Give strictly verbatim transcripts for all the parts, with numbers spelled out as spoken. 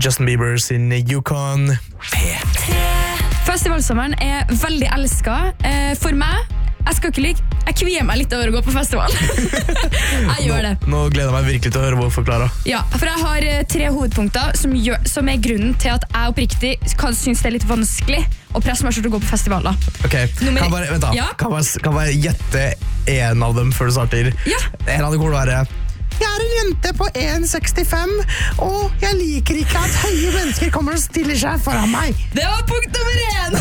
Justin Bieber sin Yukon. P tre. Festivalsommeren er veldig elsket. Eh, for meg, jeg skal ikke like, jeg kvier meg litt over å gå på festival. Jeg gjør det. Nå, nå gleder jeg meg virkelig til å høre hvorfor, Clara. Ja, for jeg har eh, tre hovedpunkter som, gjør, som er grunnen til at jeg oppriktig kan synes det er litt vanskelig å presse meg selv til å gå på festivaler. Ok, Nummer- kan jeg bare, vent da, Ja? kan jeg bare, kan jeg bare gjette en av dem før du starter? Ja. En av dem kommer til å være Jeg er en jente på en sekstifem, og jeg liker ikke at høye mennesker kommer og stiller seg foran meg. Det var punkt nummer én!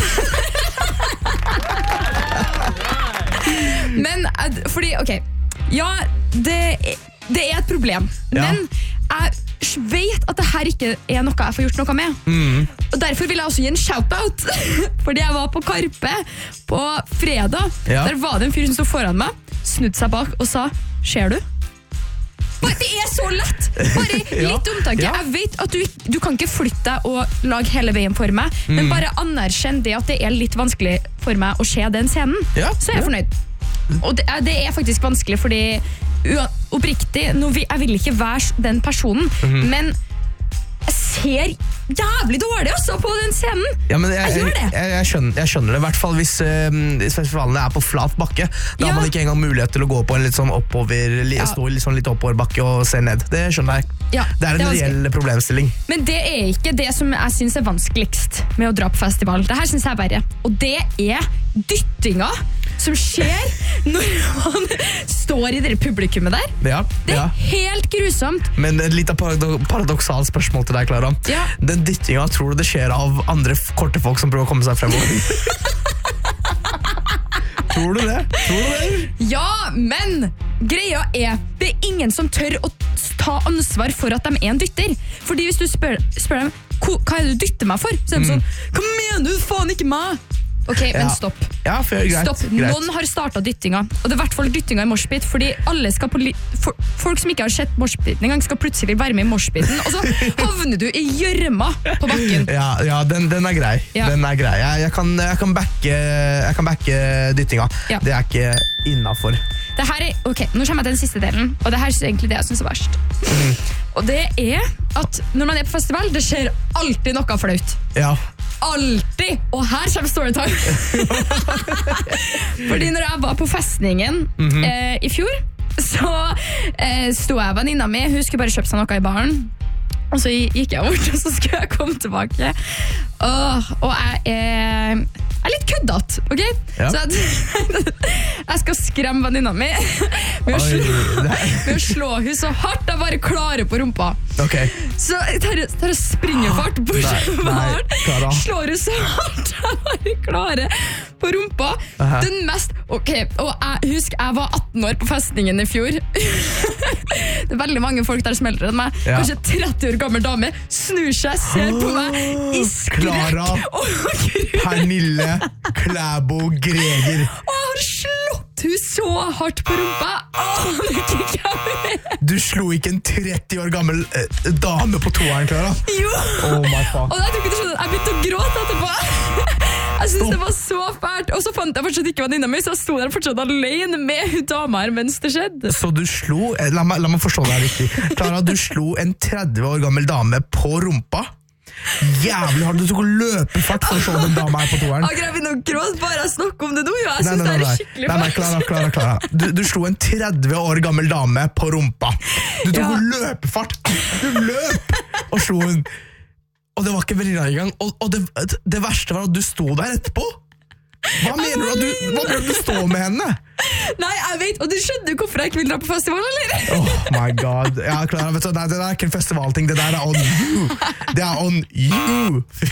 Men, eh, fordi, ok, ja, det, det er et problem, Ja. men jeg vet at det her ikke er noe jeg får gjort noe med. Mm. Og derfor vil jeg også gi en shout-out, fordi jeg var på Karpe på fredag. Ja. Der var det en fyr som stod foran meg, snudde seg bak og sa, ser du? Bare, det er så lett! Bare Ja. litt omtanke. Ja. Jeg vet at du, du kan ikke flytte deg og lage hele veien for meg, Mm. men bare anerkjenn det at det er litt vanskelig for meg å se den scenen. Ja, Så er jeg ja. fornøyd. Og det, er- det er faktisk vanskelig, fordi ua- oppriktig, nå vil- jeg vil ikke være den personen, Mhm. men jeg ser jævlig dårlig også på den scenen. Ja, men jeg, Jeg gjør det. Jeg, jeg, skjønner, jeg skjønner det, i hvert fall hvis, eh, hvis festivalene er på flat bakke. Da Ja. har man ikke engang mulighet til å gå på en litt sånn oppover, li, Ja. stå i litt, sånn litt oppover bakke og se ned. Det skjønner jeg. Ja, Det er en det er vanskelig. reell problemstilling. Men det er ikke det som jeg synes er vanskeligst med å dra på festival. Det her synes jeg er verre. Og det er dyttinga som skjer når man står i det publikummet der. Ja, Det er ja. helt grusomt. Men et litt parado paradoksalt spørsmål til deg, Clara. Ja. Den dyttinga, tror du det skjer av andre f- korte folk som prøver å komme seg fremover? Tror du det? Tror du det? Ja, men greia er det er ingen som tør å ta ansvar for at de er en dytter. Fordi hvis du spør, spør dem hva hva er det du dytter meg for, så er de sånn, hva mener du, faen ikke meg? Ok, men Ja. stopp. Ja, for, greit, Stopp. greit. Noen har startet dyttinga, og det er i hvert fall dyttinga i moshpit, fordi alle skal på li for, folk som ikke har sett moshpiten engang skal plutselig være med i moshpiten, og så havner du i gjørma på bakken. Ja, ja den, den er grei. Ja. Den er grei. Jeg, jeg, kan, jeg, kan backe, jeg kan backe dyttinga. Ja. Det er ikke innenfor. Det her er, ok, nå kommer jeg til den siste delen, og det her er egentlig det jeg synes er verst. Og det er at når man er på festival, det skjer alltid noe flaut. Ja. Alltid! Og her kommer storytime. Fordi når jeg var på festningen eh, i fjor, så eh, sto jeg venninna mi, hun skulle bare kjøpe seg noe i baren. Og så gikk jeg bort, og så skulle jeg komme tilbake. Åh, og jeg er, jeg er litt køddatt, ok? Ja. Så jeg, jeg skal skremme venninna mi med, å Oi, slå- det er- med å slå hun så hardt jeg bare klarer på rumpa. Ok. Så jeg tar, tar og springer fart bort Nei, fra nei, baren, Clara. slår hun så hardt jeg bare klarer på rumpa. Aha. Den mest, ok, og jeg husker jeg var atten år på festningen i fjor. Det er veldig mange folk der som er eldre enn meg. Ja. Kanskje tretti år gammel dame snur seg, ser på meg i skrekk Clara. og grunn. Pernille Klæbo Greger. Og jeg har slått hun så hardt på rumpa. Åh, det er ikke jeg. Du slo ikke en tretti år gammel eh, dame på toeren, Clara. Jo. Oh my fuck. Og jeg, tror ikke du skjønner, jeg begynte å gråte etterpå. Jeg synes Stopp. det var så fælt. Og så fant jeg fortsatt ikke venninna mi, så jeg sto der fortsatt alene med hun dama her mens det skjedde. Så du slo, eh, la meg, la meg forstå deg riktig. Clara, du slo en tretti år gammel dame på rumpa. Jævlig hardt. Du tok løpefart for å slå den dama her på toeren. Akkurat jeg begynner å gråte bare jeg snakker om det nå. Ja. Jeg Nei, synes nei, nei, det nei. er skikkelig nei, nei fælt. Clara, Clara, Clara. Du, du slo en tretti år gammel dame på rumpa. Du tok Ja. løpefart. Du løp og slo hun. Og det var ikke venninna engang. Og, og det, det verste var at du sto der etterpå. Hva mener du? At du hva mener du stå med henne? Nei, jeg vet, og du skjønner hvorfor jeg ikke vil dra på festival, eller? Oh my god. Ja, Clara, vet du, det, det der er ikke en festivalting. Det der er on you. Det er on you.